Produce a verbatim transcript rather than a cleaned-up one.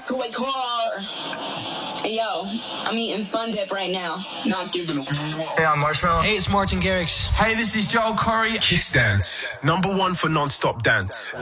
toy car. Hey, yo, I'm eating Fun Dip right now. Not giving a... Hey, I'm Marshmallow. Hey, it's Martin Garrix. Hey, this is Joel Corey. Kiss Dance, number one for non-stop dance.